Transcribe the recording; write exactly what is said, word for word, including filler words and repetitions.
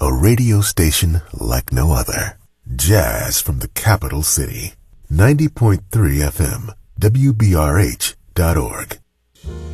a radio station like no other. Jazz from the capital city. ninety point three F M, W B R H dot org.